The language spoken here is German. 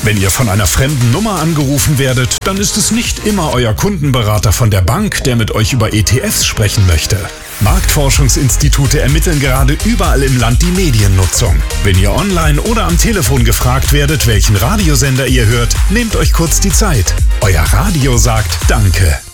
Wenn ihr von einer fremden Nummer angerufen werdet, dann ist es nicht immer euer Kundenberater von der Bank, der mit euch über ETFs sprechen möchte. Marktforschungsinstitute ermitteln gerade überall im Land die Mediennutzung. Wenn ihr online oder am Telefon gefragt werdet, welchen Radiosender ihr hört, nehmt euch kurz die Zeit. Euer Radio sagt Danke.